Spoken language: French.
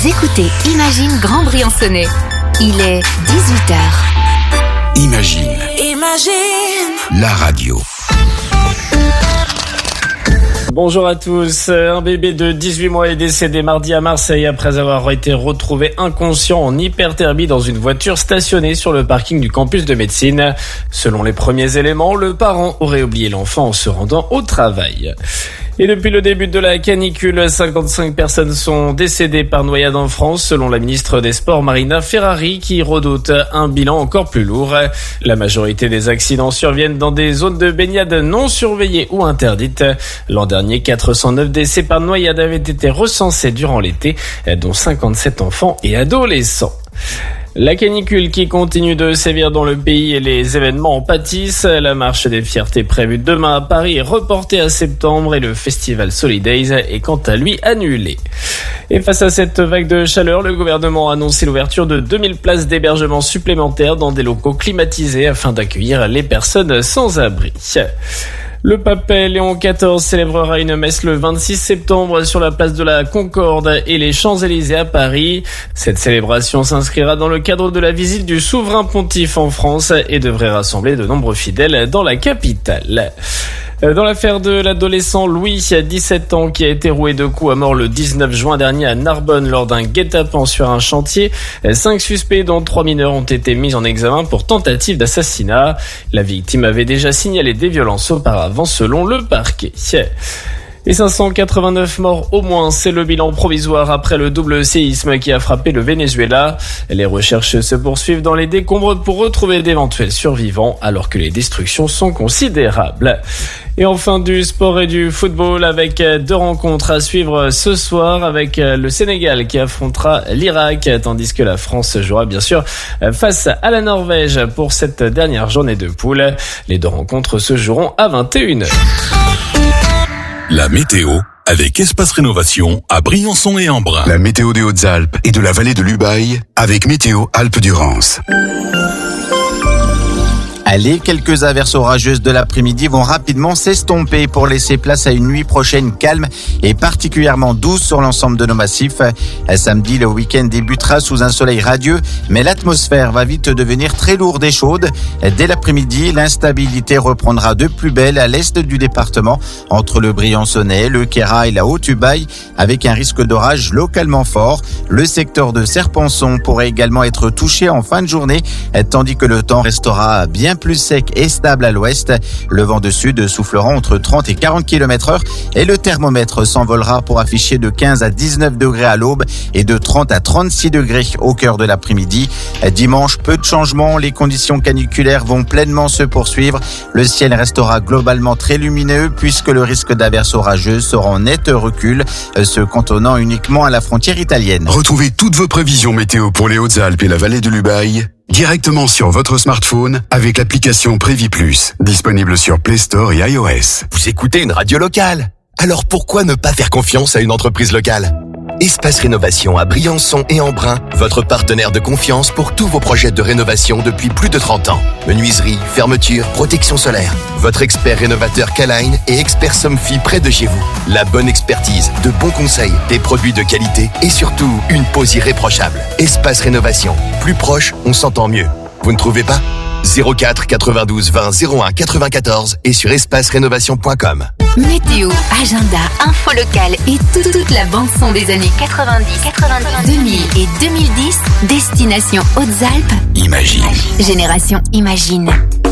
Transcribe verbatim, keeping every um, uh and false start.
Vous écoutez Imagine Grand Briançonnais. Il est dix-huit heures. Imagine. Imagine. La radio. Bonjour à tous. Un bébé de dix-huit mois est décédé mardi à Marseille après avoir été retrouvé inconscient en hyperthermie dans une voiture stationnée sur le parking du campus de médecine. Selon les premiers éléments, le parent aurait oublié l'enfant en se rendant au travail. Et depuis le début de la canicule, cinquante-cinq personnes sont décédées par noyade en France, selon la ministre des Sports Marina Ferrari, qui redoute un bilan encore plus lourd. La majorité des accidents surviennent dans des zones de baignade non surveillées ou interdites. L'an dernier, quatre cent neuf décès par noyade avaient été recensés durant l'été, dont cinquante-sept enfants et adolescents. La canicule qui continue de sévir dans le pays et les événements en pâtissent. La marche des fiertés prévue demain à Paris est reportée à septembre et le festival Solidays est quant à lui annulé. Et face à cette vague de chaleur, le gouvernement a annoncé l'ouverture de deux mille places d'hébergement supplémentaires dans des locaux climatisés afin d'accueillir les personnes sans abri. Le pape Léon quatorze célébrera une messe le vingt-six septembre sur la place de la Concorde et les Champs-Élysées à Paris. Cette célébration s'inscrira dans le cadre de la visite du souverain pontife en France et devrait rassembler de nombreux fidèles dans la capitale. Dans l'affaire de l'adolescent Louis, dix-sept ans, qui a été roué de coups à mort le dix-neuf juin dernier à Narbonne lors d'un guet-apens sur un chantier, cinq suspects dont trois mineurs ont été mis en examen pour tentative d'assassinat. La victime avait déjà signalé des violences auparavant selon le parquet. Et cinq cent quatre-vingt-neuf morts au moins, c'est le bilan provisoire après le double séisme qui a frappé le Venezuela. Les recherches se poursuivent dans les décombres pour retrouver d'éventuels survivants alors que les destructions sont considérables. Et enfin du sport et du football avec deux rencontres à suivre ce soir avec le Sénégal qui affrontera l'Irak tandis que la France jouera bien sûr face à la Norvège pour cette dernière journée de poule. Les deux rencontres se joueront à vingt et une heures. La météo avec Espace Rénovation à Briançon et Embrun. La météo des Hautes-Alpes et de la vallée de l'Ubaye avec Météo Alpes-Durance. Allez, quelques averses orageuses de l'après-midi vont rapidement s'estomper pour laisser place à une nuit prochaine calme et particulièrement douce sur l'ensemble de nos massifs. Samedi, le week-end débutera sous un soleil radieux, mais l'atmosphère va vite devenir très lourde et chaude. Dès l'après-midi, l'instabilité reprendra de plus belle à l'est du département, entre le Briançonnais, le Queyras et la Haute-Ubaye, avec un risque d'orage localement fort. Le secteur de Serpenson pourrait également être touché en fin de journée, tandis que le temps restera bien plus sec et stable à l'ouest. Le vent de sud soufflera entre trente et quarante kilomètres heure et le thermomètre s'envolera pour afficher de quinze à dix-neuf degrés à l'aube et de trente à trente-six degrés au cœur de l'après-midi. Dimanche, peu de changements, les conditions caniculaires vont pleinement se poursuivre. Le ciel restera globalement très lumineux puisque le risque d'averses orageuses sera en net recul, se cantonnant uniquement à la frontière italienne. Retrouvez toutes vos prévisions météo pour les Hautes-Alpes et la vallée de l'Ubaye directement sur votre smartphone avec l'application Prévi Plus, disponible sur Play Store et iOS. Vous écoutez une radio locale, alors pourquoi ne pas faire confiance à une entreprise locale ? Espace Rénovation à Briançon et Embrun, votre partenaire de confiance pour tous vos projets de rénovation depuis plus de trente ans. Menuiserie, fermeture, protection solaire. Votre expert rénovateur K-Line et expert Somfy près de chez vous. La bonne expertise, de bons conseils, des produits de qualité et surtout une pose irréprochable. Espace Rénovation. Plus proche, on s'entend mieux. Vous ne trouvez pas ? zéro quatre quatre-vingt-douze vingt zéro un quatre-vingt-quatorze et sur espace rénovation point com. Météo, agenda, info locale et toute, toute la bande-son des années quatre-vingt-dix, quatre-vingt-dix, deux mille et deux mille dix, destination Hautes-Alpes. Imagine. Génération Imagine.